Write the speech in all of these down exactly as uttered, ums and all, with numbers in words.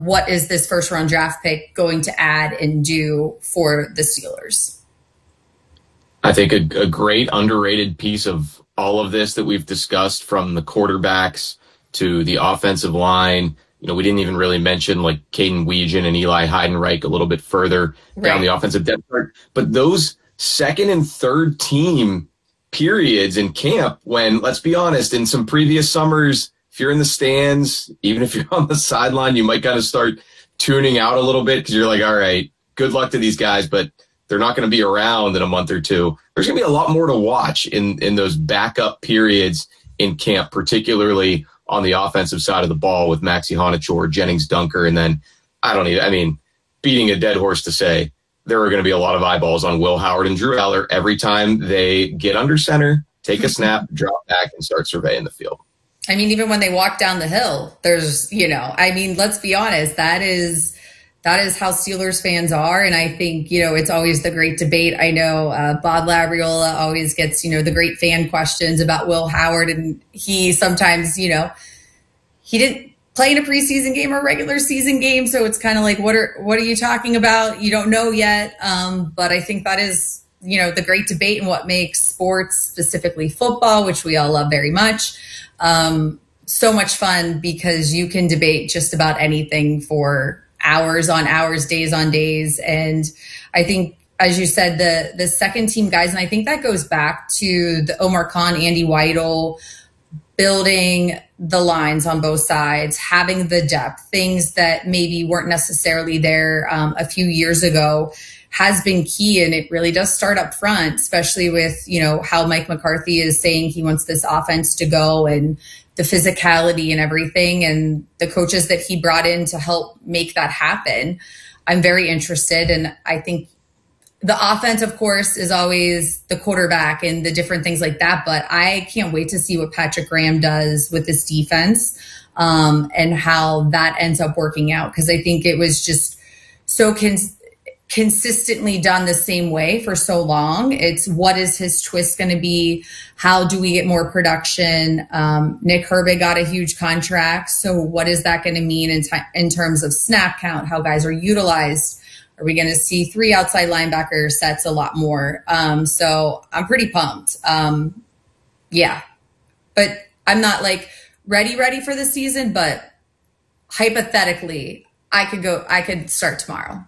what is this first round draft pick going to add and do for the Steelers? I think a, a great underrated piece of all of this that we've discussed, from the quarterbacks to the offensive line. You know, we didn't even really mention like Caden Weegan and Eli Heidenreich a little bit further right down the offensive depth chart. But those second and third team periods in camp, when, let's be honest, in some previous summers, if you're in the stands, even if you're on the sideline, you might kind of start tuning out a little bit because you're like, all right, good luck to these guys, but they're not going to be around in a month or two. There's going to be a lot more to watch in, in those backup periods in camp, particularly on the offensive side of the ball with Maxi Honachor, Jennings Dunker, and then I don't even, I mean, beating a dead horse to say, there are going to be a lot of eyeballs on Will Howard and Drew Aller every time they get under center, take a snap, drop back, and start surveying the field. I mean, even when they walk down the hill, there's, you know, I mean, let's be honest, that is that is how Steelers fans are. And I think, you know, it's always the great debate. I know uh, Bob Labriola always gets, you know, the great fan questions about Will Howard. And he sometimes, you know, he didn't play in a preseason game or a regular season game. So it's kind of like, what are what are you talking about? You don't know yet. Um, but I think that is, you know, the great debate and what makes sports, specifically football, which we all love very much, um, so much fun, because you can debate just about anything for hours on hours, days on days. And I think, as you said, the the second team guys, and I think that goes back to the Omar Khan, Andy Weidel, building the lines on both sides, having the depth, things that maybe weren't necessarily there um, a few years ago, has been key. And it really does start up front, especially with, you know, how Mike McCarthy is saying he wants this offense to go, and the physicality and everything, and the coaches that he brought in to help make that happen. I'm very interested. And I think the offense, of course, is always the quarterback and the different things like that. But I can't wait to see what Patrick Graham does with this defense um, and how that ends up working out. Because I think it was just so cons- consistently done the same way for so long. It's, what is his twist going to be? How do we get more production? Um, Nick Herbig got a huge contract. So what is that going to mean in, t- in terms of snap count, how guys are utilized? Are we going to see three outside linebacker sets a lot more? Um, so I'm pretty pumped. Um, yeah, but I'm not like ready, ready for the season, but hypothetically I could go, I could start tomorrow.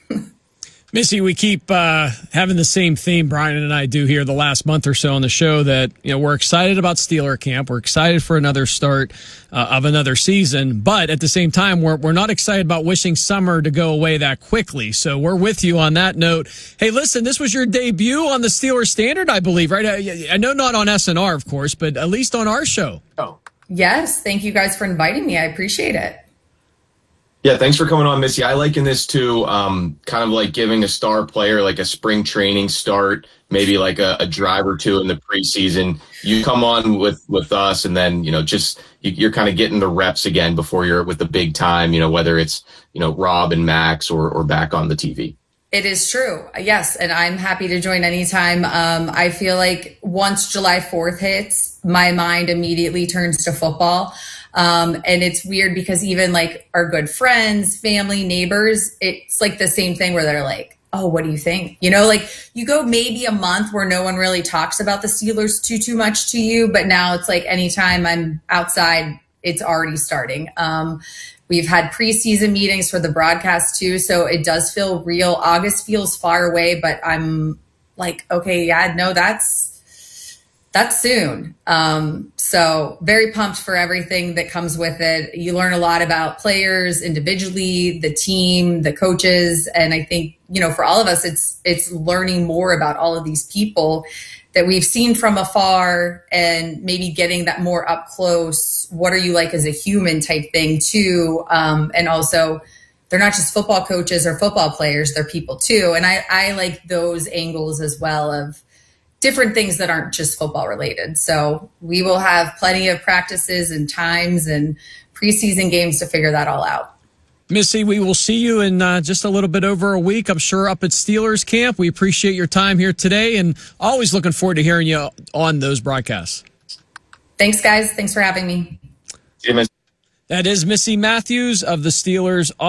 Missy, we keep uh, having the same theme, Brian and I do here the last month or so on the show, that, you know, we're excited about Steeler camp. We're excited for another start uh, of another season. But at the same time, we're we're not excited about wishing summer to go away that quickly. So we're with you on that note. Hey, listen, this was your debut on the Steeler Standard, I believe, right? I, I know not on S N R, of course, but at least on our show. Oh, yes. Thank you guys for inviting me. I appreciate it. Yeah, thanks for coming on, Missy. I liken this to um, kind of like giving a star player like a spring training start, maybe like a, a drive or two in the preseason. You come on with, with us, and then, you know, just you, you're kind of getting the reps again before you're with the big time, you know, whether it's, you know, Rob and Max or, or back on the T V. It is true. Yes. And I'm happy to join anytime. Um, I feel like once July fourth hits, my mind immediately turns to football. Um, and it's weird because even like our good friends, family, neighbors, it's like the same thing where they're like, oh, what do you think? You know, like you go maybe a month where no one really talks about the Steelers too, too much to you. But now it's like anytime I'm outside, it's already starting. Um, we've had preseason meetings for the broadcast too. So it does feel real. August feels far away, but I'm like, okay, yeah, no, that's, That's soon. Um, so very pumped for everything that comes with it. You learn a lot about players individually, the team, the coaches. And I think, you know, for all of us, it's, it's learning more about all of these people that we've seen from afar, and maybe getting that more up close. What are you like as a human type thing too? Um, and also, they're not just football coaches or football players, they're people too. And I, I like those angles as well, of different things that aren't just football related. So we will have plenty of practices and times and preseason games to figure that all out. Missy, we will see you in uh, just a little bit over a week, I'm sure, up at Steelers camp. We appreciate your time here today, and always looking forward to hearing you on those broadcasts. Thanks, guys. Thanks for having me. See you, Missy. That is Missy Matthews of the Steelers